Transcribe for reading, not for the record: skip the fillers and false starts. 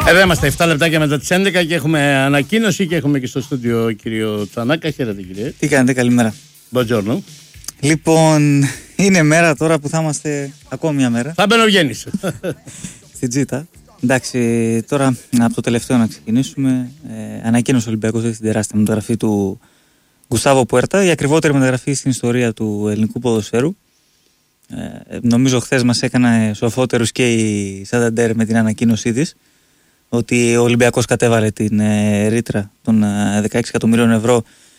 Εδώ είμαστε 7 λεπτάκια μετά τις 11 και έχουμε ανακοίνωση και έχουμε και στο στούντιο κύριο Τσανάκα. Χαίρετε κύριε. Τι κάνετε, καλημέρα. Buongiorno. Λοιπόν, είναι μέρα τώρα που θα είμαστε ακόμη μια μέρα. Θα μπαινοβγαίνεις. Στην Τζίτα. Εντάξει, τώρα από το τελευταίο να ξεκινήσουμε. Ανακοίνωσε ο Ολυμπιακός την τεράστια μεταγραφή του Γκουστάβο Πουέρτα, η ακριβότερη μεταγραφή στην ιστορία του ελληνικού ποδοσφαίρου. Νομίζω χθες μας έκανε σοφότερους και η Σανταντέρ με την ανακοίνωσή της ότι ο Ολυμπιακός κατέβαλε την ρήτρα των 16 εκατομμυρίων ευρώ